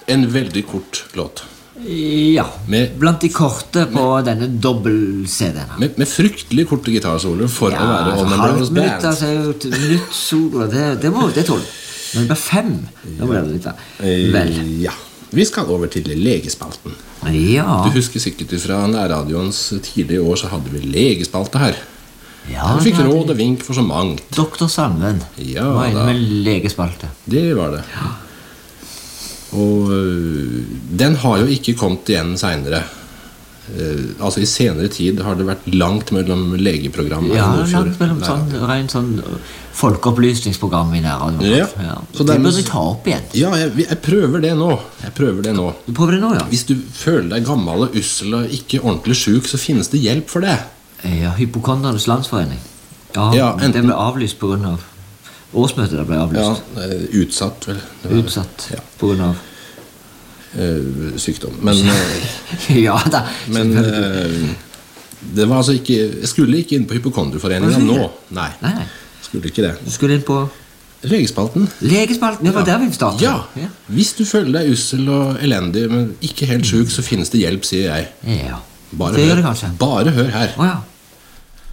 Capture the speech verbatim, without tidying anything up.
En veldig kort låt. Ja, Med- blant de korte på denne dobbel-C D-en. Med, med fryktelig korte gitarsoloer for å være altså, Allman halvt Brothers minutt, Band. altså, et minutt solo, det, det må det tåle. Men det er fem, da må det litt da. Vel, Eh, Ja. Vi skal over til legespalten. ja, Du husker sikkert fra nærradioens tidlige år, så hadde vi legespalte her. ja, Vi fikk det er råd og vink for så mangt. Doktor Sandven Ja, var inne da. med legespalte. Det var det. Og øh, den har jo ikke kommet igjen senere. Eh, altså I senere tid har det vært langt mellom legeprogrammer Ja, i Nordfjord. langt mellom sånn, rent sånn folkeopplysningsprogram i nærradioen. Ja. Så Det dermed- bør jeg ta opp igjen. Ja, jeg, jeg prøver det nå. Jeg prøver det nå. Du prøver det nå, ja? Hvis du føler deg gammel og ussel og ikke ordentlig syk, så finnes det hjelp for det. Ja, Hypokondernes landsforening. Ja, Ja, enten- det ble avlyst på grunn av årsmøtet det ble Ja, avlyst. eh, utsatt vel. Det var- Utsatt Ja, på grunn av eh, sykdom. Men, eh, Ja da. men eh, det var altså ikke, jeg skulle ikke inn på Hypokondrforeningen nå. Nei, Nei, nei. skulle ikke det. Du skulle inn på Legespalten. legespalten. Det var der vi startet. Ja, hvis du føler deg ussel og elendig, men ikke helt syk, så finnes det hjelp, sier jeg. Ja. Bare Det gjør hør. det kanskje. Bare hør her. Å ja.